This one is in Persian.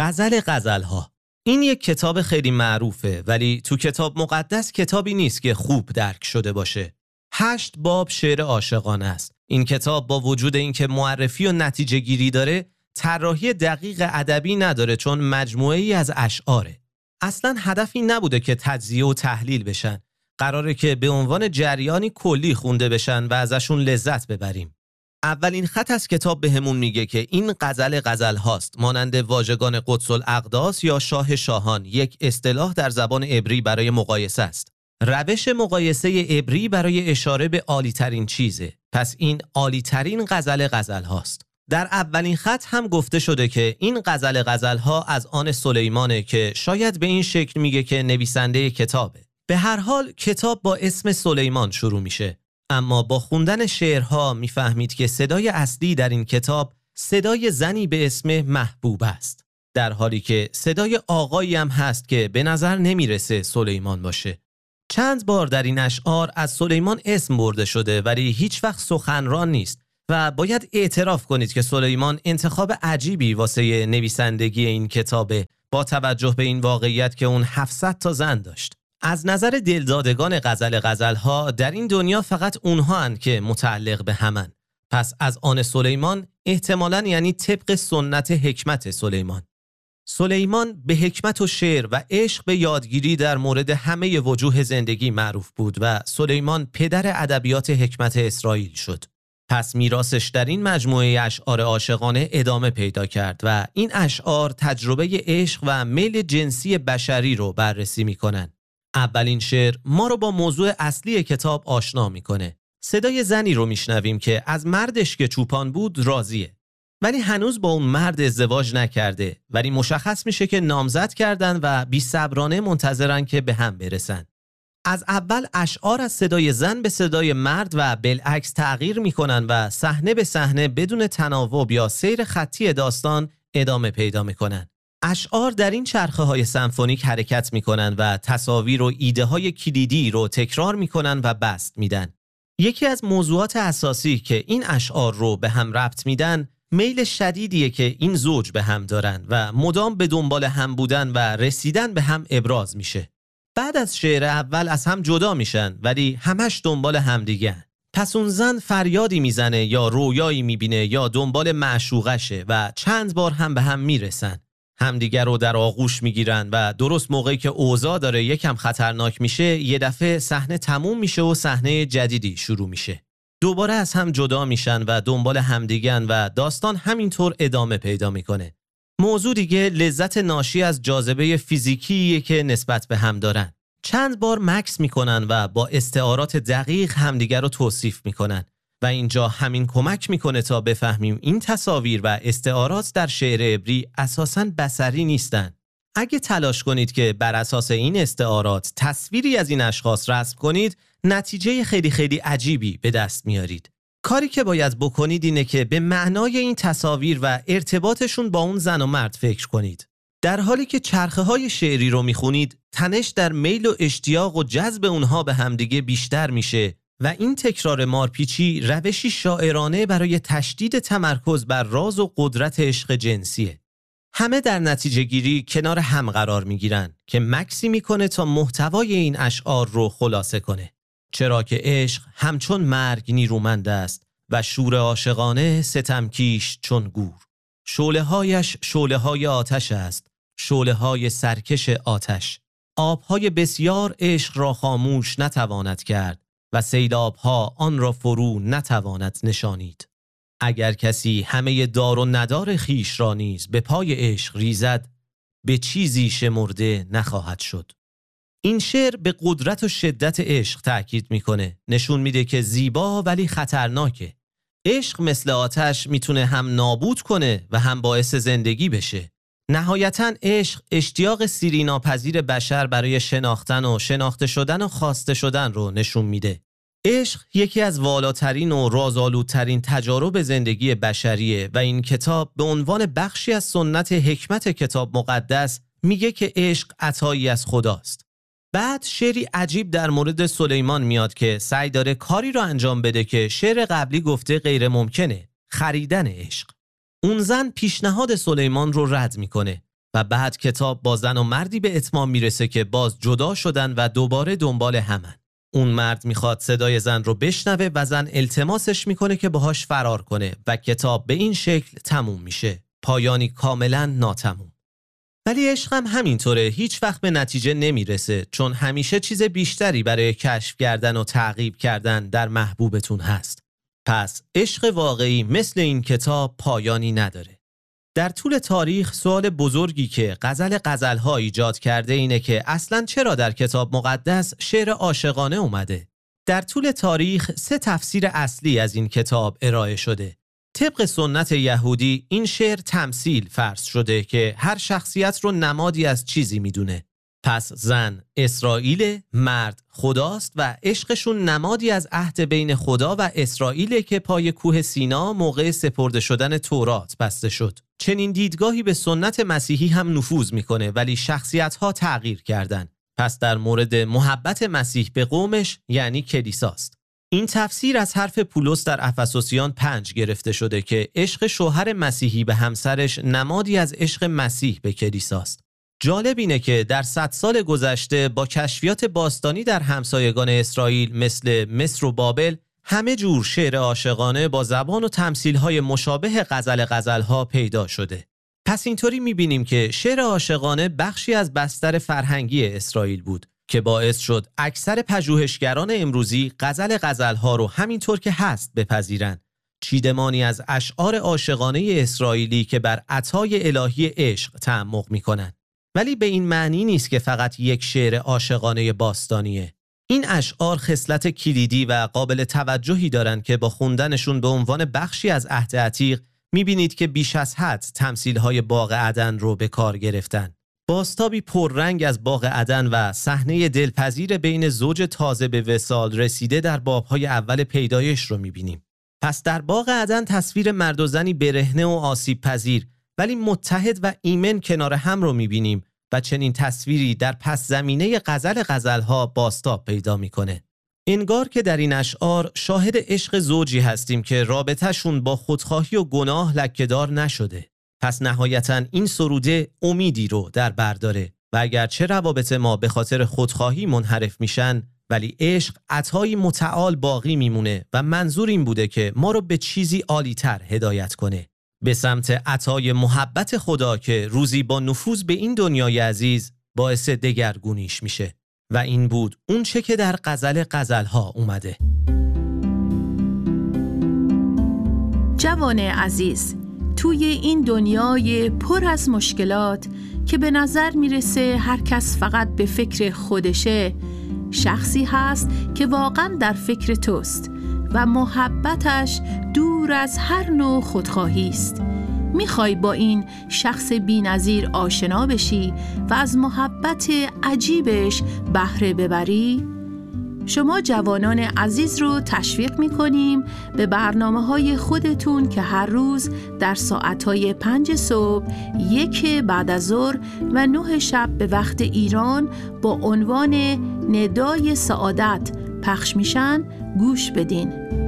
غزل‌ها. این یک کتاب خیلی معروفه، ولی تو کتاب مقدس کتابی نیست که خوب درک شده باشه. 8 باب شعر عاشقانه است. این کتاب با وجود اینکه معرفی و نتیجه گیری داره، طراحی دقیق ادبی نداره، چون مجموعه‌ای از اشعاره. اصلاً هدفی نبوده که تجزیه و تحلیل بشن. قراره که به عنوان جریانی کلی خونده بشن و ازشون لذت ببریم. اولین خط از کتاب بهمون میگه که این غزل هاست، مانند واژگان قدس الاقداس یا شاه شاهان، یک اصطلاح در زبان عبری برای مقایسه است. روش مقایسه عبری برای اشاره به عالی ترین چیزه. پس این عالی ترین غزل هاست. در اولین خط هم گفته شده که این غزل ها از آن سلیمانه که شاید به این شکل میگه که نویسنده کتابه. به هر حال کتاب با اسم سلیمان شروع میشه، اما با خوندن شعرها میفهمید که صدای اصلی در این کتاب صدای زنی به اسم محبوب است، در حالی که صدای آقایی هم هست که به نظر نمیرسه سلیمان باشه. چند بار در این اشعار از سلیمان اسم برده شده، ولی هیچ وقت سخنران نیست و باید اعتراف کنید که سلیمان انتخاب عجیبی واسه نویسندگی این کتابه، با توجه به این واقعیت که اون 700 تا زن داشت. از نظر دلدادگان غزل‌ها در این دنیا فقط اونها هستند که متعلق به همن. پس از آن سلیمان احتمالاً یعنی طبق سنت حکمت سلیمان. سلیمان به حکمت و شعر و عشق به یادگیری در مورد همه وجوه زندگی معروف بود و سلیمان پدر ادبیات حکمت اسرائیل شد. پس میراثش در این مجموعه اشعار عاشقانه ادامه پیدا کرد و این اشعار تجربه عشق و میل جنسی بشری رو بررسی میکنن. اولین شعر ما رو با موضوع اصلی کتاب آشنا میکنه. صدای زنی رو میشنویم که از مردش که چوپان بود راضیه، ولی هنوز با اون مرد ازدواج نکرده، ولی مشخص میشه که نامزد کردن و بی‌صبرانه منتظرن که به هم برسن. از اول اشعار از صدای زن به صدای مرد و بالعکس تغییر میکنن و صحنه به صحنه بدون تناوب یا سیر خطی داستان ادامه پیدا میکنن. اشعار در این چرخه های سمفونیک حرکت میکنن و تصاویر و ایده های کلیدی رو تکرار میکنن و بست میدن. یکی از موضوعات اساسی که این اشعار رو به هم ربط میدن، میل شدیدیه که این زوج به هم دارن و مدام به دنبال هم بودن و رسیدن به هم ابراز میشه. بعد از شعر اول از هم جدا میشن، ولی همش دنبال هم دیگه. پس اون زن فریادی میزنه یا رویایی میبینه یا دنبال معشوقشه و چند بار هم به هم میرسن. همدیگر رو در آغوش میگیرن و درست موقعی که اوضاع داره یکم خطرناک میشه، یه دفعه صحنه تموم میشه و صحنه جدیدی شروع میشه. دوباره از هم جدا میشن و دنبال همدیگن و داستان همینطور ادامه پیدا میکنه. موضوع دیگه لذت ناشی از جاذبه فیزیکیه که نسبت به هم دارن. چند بار مکث میکنن و با استعارات دقیق همدیگر رو توصیف میکنن و اینجا همین کمک میکنه تا بفهمیم این تصاویر و استعارات در شعر عبری اساساً بصری نیستن. اگه تلاش کنید که بر اساس این استعارات تصویری از این اشخاص رسم کنید، نتیجه خیلی خیلی عجیبی به دست میارید. کاری که باید بکنید اینه که به معنای این تصاویر و ارتباطشون با اون زن و مرد فکر کنید. در حالی که چرخه های شعری رو میخونید، تنش در میل و اشتیاق و جذب اونها به همدیگه بیشتر میشه و این تکرار مارپیچی روشی شاعرانه برای تشدید تمرکز بر راز و قدرت عشق جنسیه. همه در نتیجه گیری کنار هم قرار میگیرن که مکسی میکنه تا محتوای این اشعار رو خلاصه کنه. چرا که عشق همچون مرگ نیرومند است و شور عاشقانه ستمکیش چون گور. شعله‌هایش شعله‌های آتش است، شعله‌های سرکش آتش. آب‌های بسیار عشق را خاموش نتواند کرد و سیلاب‌ها آن را فرو نتواند نشانید. اگر کسی همه دار و ندار خیش را نیز به پای عشق ریزد، به چیزی شمرده نخواهد شد. این شعر به قدرت و شدت عشق تأکید میکنه. نشون میده که زیبا ولی خطرناکه. عشق مثل آتش میتونه هم نابود کنه و هم باعث زندگی بشه. نهایتاً عشق اشتیاق سیریناپذیر بشر برای شناختن و شناخته شدن و خواسته شدن رو نشون میده. عشق یکی از والاترین و رازآلودترین تجارب زندگی بشریه و این کتاب به عنوان بخشی از سنت حکمت کتاب مقدس میگه که عشق عطایی از خداست. بعد شعری عجیب در مورد سلیمان میاد که سعی داره کاری رو انجام بده که شعر قبلی گفته غیر ممکنه، خریدن عشق. اون زن پیشنهاد سلیمان رو رد میکنه. و بعد کتاب با زن و مردی به اتمام میرسه که باز جدا شدن و دوباره دنبال همن. اون مرد میخواد صدای زن رو بشنوه و زن التماسش میکنه که باهاش فرار کنه و کتاب به این شکل تموم میشه. پایانی کاملا ناتموم. ولی عشق هم همینطوره، هیچ وقت به نتیجه نمیرسه، چون همیشه چیز بیشتری برای کشف کردن و تعقیب کردن در محبوبتون هست. پس عشق واقعی مثل این کتاب پایانی نداره. در طول تاریخ سوال بزرگی که غزل‌ها ایجاد کرده اینه که اصلاً چرا در کتاب مقدس شعر عاشقانه اومده؟ در طول تاریخ 3 تفسیر اصلی از این کتاب ارائه شده. طبق سنت یهودی این شعر تمثیل فرض شده که هر شخصیت رو نمادی از چیزی میدونه. پس زن اسرائیل، مرد خداست و عشقشون نمادی از عهد بین خدا و اسرائیل که پای کوه سینا موقع سپرده شدن تورات بسته شد. چنین دیدگاهی به سنت مسیحی هم نفوذ میکنه ولی شخصیت‌ها تغییر کردن. پس در مورد محبت مسیح به قومش یعنی کلیساست. این تفسیر از حرف پولس در افسوسیان 5 گرفته شده که عشق شوهر مسیحی به همسرش نمادی از عشق مسیح به کلیساست. جالب اینه که در 100 سال گذشته با کشفیات باستانی در همسایگان اسرائیل مثل مصر و بابل همه جور شعر عاشقانه با زبان و تمثیل‌های مشابه غزل‌ها پیدا شده. پس اینطوری می‌بینیم که شعر عاشقانه بخشی از بستر فرهنگی اسرائیل بود که باعث شد اکثر پژوهشگران امروزی غزل‌ها رو همینطور که هست بپذیرن. چیدمانی از اشعار عاشقانه اسرائیلی که بر عطای الهی عشق تعمق می‌کنند. ولی به این معنی نیست که فقط یک شعر عاشقانه باستانیه. این اشعار خصلت کلیدی و قابل توجهی دارند که با خوندنشون به عنوان بخشی از عهد عتیق می‌بینید که بیش از حد تمثیل‌های باغ عدن رو به کار گرفتن. بازتابی پررنگ از باغ عدن و صحنه دلپذیر بین زوج تازه به وصال رسیده در باب‌های اول پیدایش رو می‌بینیم. پس در باغ عدن تصویر مرد و زنی برهنه و آسیب پذیر ولی متحد و ایمن کنار هم رو می‌بینیم و چنین تصویری در پس زمینه غزل‌ها بازتاب پیدا می‌کنه. انگار که در این اشعار شاهد عشق زوجی هستیم که رابطه‌شون با خودخواهی و گناه لکه‌دار نشده. پس نهایتاً این سروده امیدی رو در بر داره و اگرچه روابط ما به خاطر خودخواهی منحرف میشن ولی عشق عطایی متعال باقی میمونه و منظور این بوده که ما رو به چیزی عالی‌تر هدایت کنه، به سمت عطای محبت خدا که روزی با نفوذ به این دنیای عزیز باعث دگرگونیش میشه. و این بود اون چه که در غزل‌ها اومده. جوان عزیز، توی این دنیای پر از مشکلات که به نظر میرسه هر کس فقط به فکر خودشه، شخصی هست که واقعا در فکر توست و محبتش دور از هر نوع خودخواهی است. میخوای با این شخص بی‌نظیر آشنا بشی و از محبت عجیبش بهره ببری؟ شما جوانان عزیز رو تشویق میکنیم به برنامه‌های خودتون که هر روز در ساعتهای 5 صبح، 1 بعد از ظهر و 9 شب به وقت ایران با عنوان ندای سعادت پخش میشن گوش بدین.